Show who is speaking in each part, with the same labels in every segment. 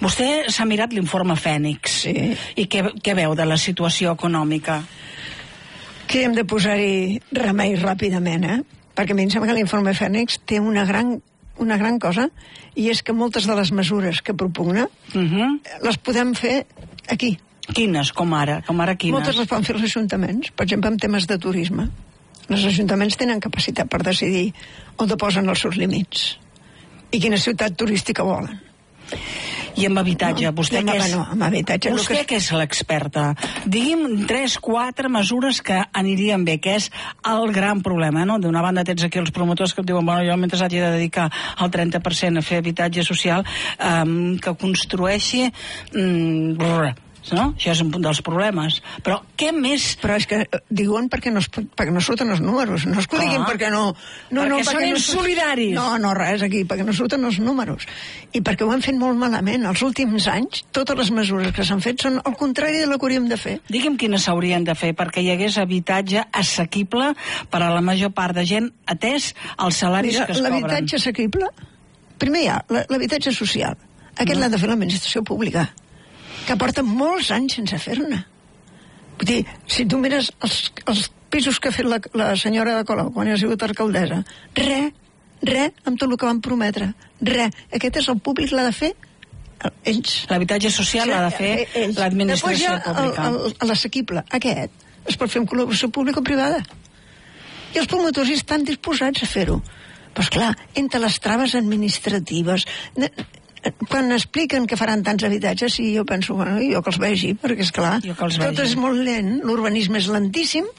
Speaker 1: Vostè s'ha mirat l'informe Fènix.
Speaker 2: Sí.
Speaker 1: I què veu de la situació econòmica?
Speaker 2: Que hem de posar-hi remei ràpidament, perquè a mi em sembla que l'informe Fènix té una gran cosa, i és que moltes de les mesures que propugna les podem fer aquí.
Speaker 1: Quines? Com ara quines?
Speaker 2: Moltes les poden fer els ajuntaments, per exemple, en temes de turisme. Els ajuntaments tenen capacitat per decidir on posen els seus límits i quina ciutat turística volen.
Speaker 1: I amb habitatge, vostè que és l'experta? Digui'm 3-4 mesures que anirien bé, que és el gran problema, no? D'una banda tens aquí els promotors que et diuen, bueno, jo mentre hagi de dedicar el 30% a fer habitatge social, que construeixi... No? Això és un dels problemes. Però què més?
Speaker 2: Però és que diuen perquè no surten els números. No es que ho diguin perquè no...
Speaker 1: Perquè són insolidaris.
Speaker 2: No, res, aquí, perquè no surten els números. I perquè ho han fet molt malament. Els últims anys, totes les mesures que s'han fet són al contrari de la que hauríem de fer.
Speaker 1: Digui'm quines s'haurien de fer perquè hi hagués habitatge assequible per a la major part de gent, atès els salaris que es cobren.
Speaker 2: L'habitatge assequible, primer hi ha l'habitatge social. Aquest l'ha de fer l'administració pública, que porta molts anys sense fer-ne. Vull dir, si tu mires els pisos que ha fet la senyora de Colau quan ha sigut alcaldessa, res amb tot el que van prometre. Aquest és el públic, l'ha de fer ells.
Speaker 1: L'habitatge social l'ha de fer l'administració pública.
Speaker 2: Després hi ha l'assequible. Aquest es pot fer amb col·laboració pública-privada. I els promotors estan disposats a fer-ho. Però, esclar, entre les traves administratives... Quan expliquen que faran tants habitatges, sí, jo penso, bueno, jo que els vegi, perquè, esclar, tot és molt lent, l'urbanisme és lentíssim,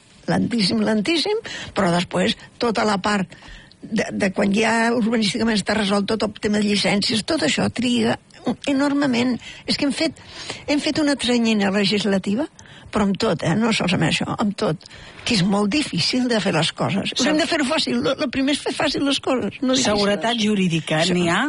Speaker 2: però després tota la part de quan ja urbanísticament està resolt tot el tema de llicències, tot això triga enormement. És que hem fet una tranyina legislativa, però amb tot, no solament això, amb tot, que és molt difícil de fer les coses. Hem de fer-ho fàcil, el primer és fer fàcil les coses.
Speaker 1: Seguretat jurídica, n'hi ha?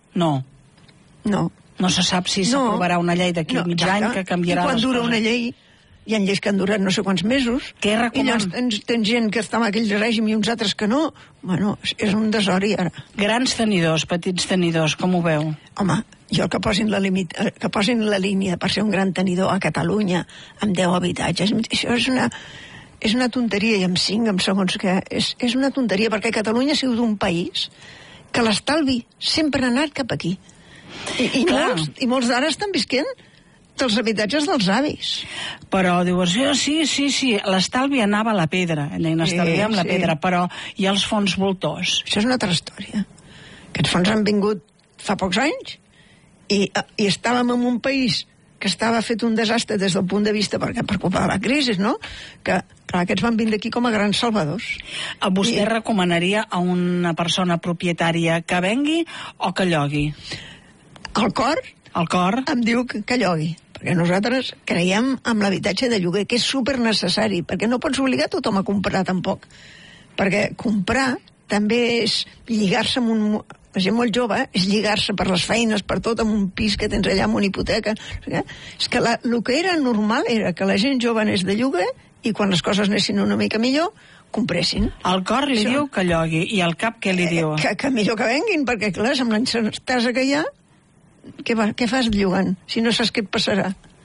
Speaker 2: No.
Speaker 1: No se sap si s'aprovarà una llei d'aquí a mig any que canviarà les coses.
Speaker 2: I quan dura una llei, hi ha lleis que han durat no sé quants mesos.
Speaker 1: Què recomana?
Speaker 2: I llavors tens gent que està en aquell règim i uns altres que no. Bueno, és un desori ara.
Speaker 1: Grans tenidors, petits tenidors, com ho veu?
Speaker 2: Home, jo que posin la línia per ser un gran tenidor a Catalunya amb 10 habitatges, això és una tonteria, i amb 5, amb segons que... És una tonteria, perquè Catalunya ha sigut un país que l'estalvi sempre ha anat cap aquí. I molts d'ara estan visquent dels habitatges dels avis.
Speaker 1: Però dius, sí, l'estalvi anava a la pedra, n'estalviem la pedra, però hi ha els fons voltors.
Speaker 2: Això és una altra història. Aquests fons han vingut fa pocs anys i estàvem en un país que estava fet un desastre des del punt de vista per culpa de la crisi, no? Que, clar, aquests van vindre aquí com a grans salvadors.
Speaker 1: Vostè recomanaria a una persona propietària que vengui o que llogui?
Speaker 2: El cor em diu que llogui, perquè nosaltres creiem en l'habitatge de lloguer, que és supernecessari, perquè no pots obligar tothom a comprar tampoc, perquè comprar també és lligar-se amb la gent molt jove, és lligar-se per les feines, per tot, amb un pis que tens allà, amb una hipoteca. És que el que era normal era que la gent jove anés de lloguer i quan les coses anessin una mica millor, compressin.
Speaker 1: El cor li diu que llogui, i el cap què li diu?
Speaker 2: Que millor que venguin, perquè clar, amb l'encertesa que hi ha, què fas llogant, si no saps què et passarà?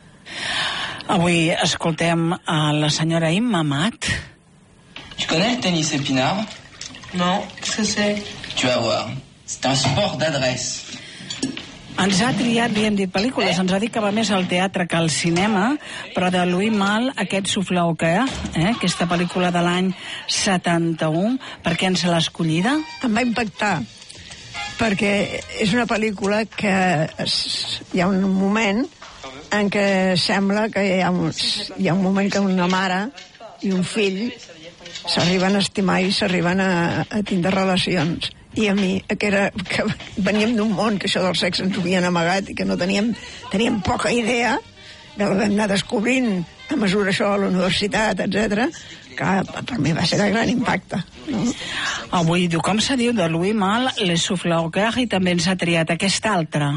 Speaker 1: Avui escoltem a la senyora Imma Amat.
Speaker 3: Tu connais le tennis épinard?
Speaker 4: Non, qu'est-ce que c'est?
Speaker 3: Tu vas voir, c'est un sport d'adresse.
Speaker 1: Ens ha triat, li hem dit pel·lícules, ens ha dit que va més al teatre que al cinema, però de Louis Malle, aquest Souffleur, aquesta pel·lícula de l'any 71, per què ens l'ha escollida?
Speaker 2: Em va impactar, perquè és una pel·lícula que hi ha un moment en què sembla que hi ha un moment que una mare i un fill s'arriben a estimar i s'arriben a tindre relacions. I a mi, que veníem d'un món que això del sexe ens ho havien amagat i que no teníem poca idea, que la vam anar descobrint a mesura això a la universitat, etc., que per mi va ser de gran impacte. No?
Speaker 1: Avui, com se diu, de Louis Malle, Les Souffleurs, i també ens ha triat aquesta altra.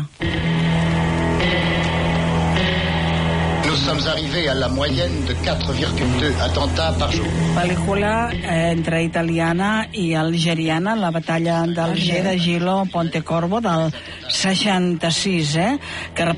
Speaker 5: Nous sommes arrivés à la moyenne de 4,2 attentats par jour.
Speaker 1: Pel·lícula entre italiana i algeriana, la batalla d'Alger de Gilo Pontecorvo del 66, que